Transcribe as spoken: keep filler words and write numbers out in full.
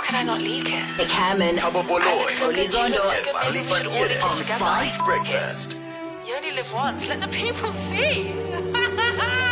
could I not leak it? Nick Hammond, Alex, you're good, you look so good, maybe we should all live on together. Five Breakfast. You only live once, let the people see.